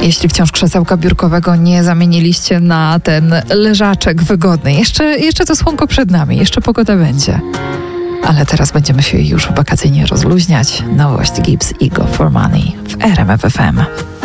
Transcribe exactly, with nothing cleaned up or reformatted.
Jeśli wciąż krzesełka biurkowego nie zamieniliście na ten leżaczek wygodny, jeszcze, jeszcze to słonko przed nami, jeszcze pogoda będzie. Ale teraz będziemy się już wakacyjnie rozluźniać. Nowość Gibbs i Go for Money w R M F F M.